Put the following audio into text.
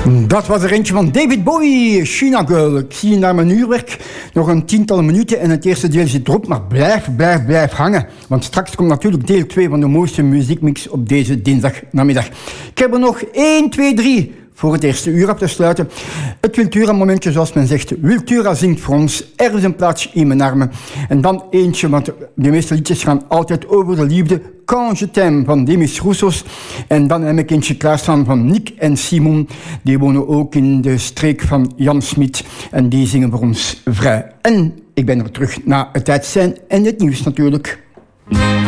Dat was er eentje van David Bowie, China Girl. Ik zie naar mijn uurwerk nog een 10-tal minuten en het eerste deel zit erop, maar blijf hangen. Want straks komt natuurlijk deel 2 van de mooiste muziekmix op deze dinsdagnamiddag. Ik heb er nog 1, 2, 3 voor het eerste uur af te sluiten. Het Wiltura-momentje, zoals men zegt. Wiltura zingt voor ons. Er is een plaatsje in mijn armen. En dan eentje, want de meeste liedjes gaan altijd over de liefde. Quand je t'aime van Demis Roussos. En dan heb ik eentje klaarstaan van Nick en Simon. Die wonen ook in de streek van Jan Smit. En die zingen voor ons vrij. En ik ben er terug na het uitzijn en het nieuws natuurlijk.